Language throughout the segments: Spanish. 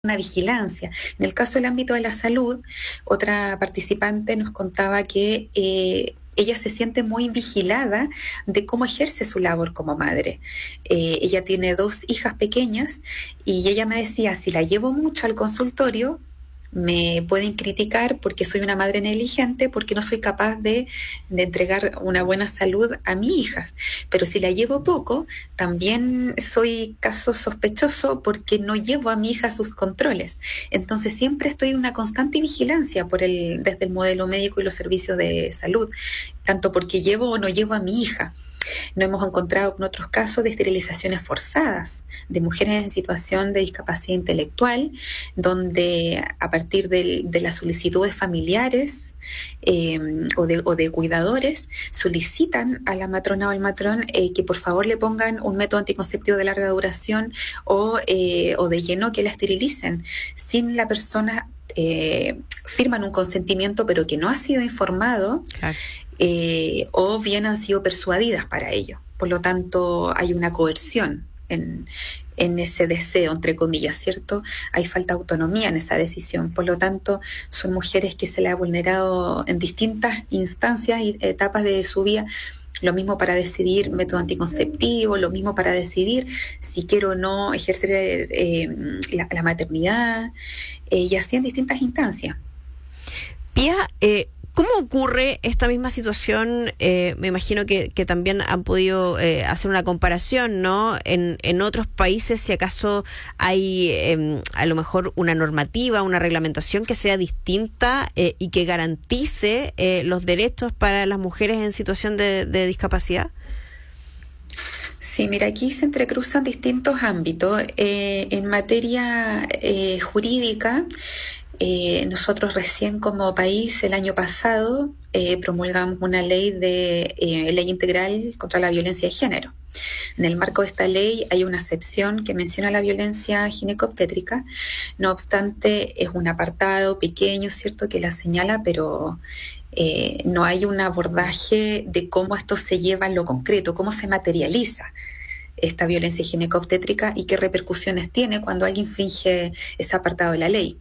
una vigilancia. En el caso del ámbito de la salud, otra participante nos contaba que ella se siente muy vigilada de cómo ejerce su labor como madre. Ella tiene 2 hijas pequeñas y ella me decía, si la llevo mucho al consultorio, me pueden criticar porque soy una madre negligente, porque no soy capaz de entregar una buena salud a mis hijas. Pero si la llevo poco, también soy caso sospechoso porque no llevo a mi hija a sus controles. Entonces siempre estoy en una constante vigilancia desde el modelo médico y los servicios de salud, tanto porque llevo o no llevo a mi hija. Nos hemos encontrado con otros casos de esterilizaciones forzadas de mujeres en situación de discapacidad intelectual, donde a partir de las solicitudes familiares o de cuidadores solicitan a la matrona o al matrón que por favor le pongan un método anticonceptivo de larga duración o de lleno que la esterilicen sin la persona firman un consentimiento pero que no ha sido informado, Claro. o bien han sido persuadidas para ello. Por lo tanto, hay una coerción en ese deseo, entre comillas, ¿cierto? Hay falta de autonomía en esa decisión. Por lo tanto, son mujeres que se le ha vulnerado en distintas instancias y etapas de su vida. Lo mismo para decidir método anticonceptivo, lo mismo para decidir si quiero o no ejercer la maternidad, y así en distintas instancias. Pía, ¿cómo ocurre esta misma situación? Me imagino que también han podido hacer una comparación, ¿no? En otros países, si acaso hay a lo mejor una normativa, una reglamentación que sea distinta y que garantice los derechos para las mujeres en situación de discapacidad. Sí, mira, aquí se entrecruzan distintos ámbitos. En materia jurídica, nosotros recién como país el año pasado promulgamos una ley integral contra la violencia de género. En el marco de esta ley hay una excepción que menciona la violencia ginecobstétrica. No obstante, es un apartado pequeño, ¿cierto?, que la señala, pero no hay un abordaje de cómo esto se lleva en lo concreto, cómo se materializa esta violencia ginecobstétrica y qué repercusiones tiene cuando alguien infringe ese apartado de la ley.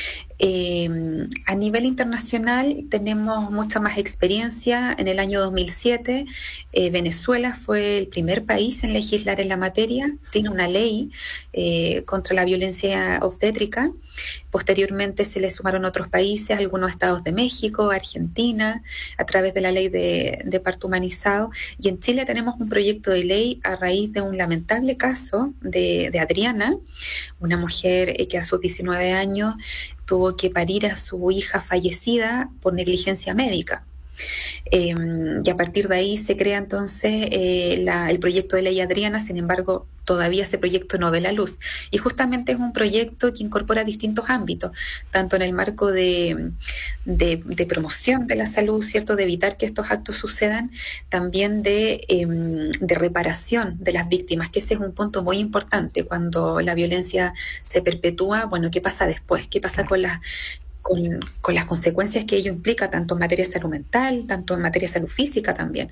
A nivel internacional tenemos mucha más experiencia. En el año 2007, Venezuela fue el primer país en legislar en la materia. Tiene una ley contra la violencia obstétrica. Posteriormente se le sumaron otros países, algunos estados de México, Argentina, a través de la ley de parto humanizado. Y en Chile tenemos un proyecto de ley a raíz de un lamentable caso de Adriana, una mujer que a sus 19 años tuvo que parir a su hija fallecida por negligencia médica. Y a partir de ahí se crea entonces el proyecto de ley Adriana. Sin embargo, todavía ese proyecto no ve la luz. Y justamente es un proyecto que incorpora distintos ámbitos, tanto en el marco de promoción de la salud, ¿cierto?, de evitar que estos actos sucedan, también de reparación de las víctimas, que ese es un punto muy importante. Cuando la violencia se perpetúa, bueno, ¿qué pasa después? ¿Qué pasa con las consecuencias que ello implica, tanto en materia de salud mental, tanto en materia de salud física también?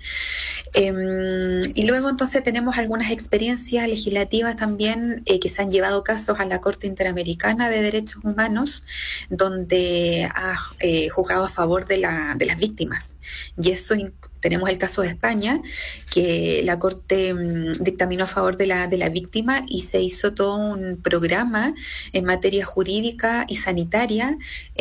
Y luego entonces tenemos algunas experiencias legislativas también que se han llevado casos a la Corte Interamericana de Derechos Humanos, donde ha juzgado a favor de las víctimas. Y eso tenemos el caso de España, que la Corte dictaminó a favor de la víctima y se hizo todo un programa en materia jurídica y sanitaria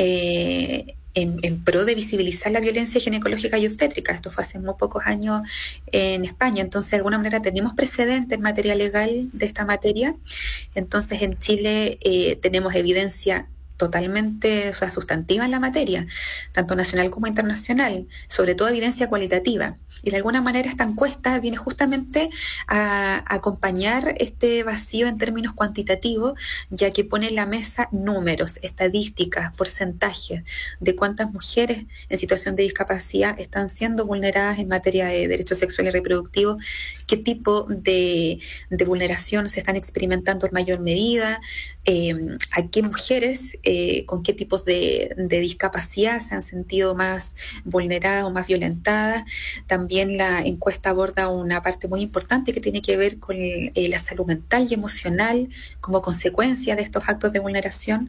en pro de visibilizar la violencia ginecológica y obstétrica. Esto fue hace muy pocos años en España. Entonces, de alguna manera tenemos precedentes en materia legal de esta materia. Entonces, en Chile tenemos evidencia totalmente, o sea, sustantiva en la materia, tanto nacional como internacional, sobre todo evidencia cualitativa. Y de alguna manera esta encuesta viene justamente a acompañar este vacío en términos cuantitativos, ya que pone en la mesa números, estadísticas, porcentajes de cuántas mujeres en situación de discapacidad están siendo vulneradas en materia de derechos sexuales y reproductivos, qué tipo de vulneración se están experimentando en mayor medida, a qué mujeres con qué tipos de discapacidad se han sentido más vulneradas o más violentadas. También la encuesta aborda una parte muy importante que tiene que ver con la salud mental y emocional como consecuencia de estos actos de vulneración.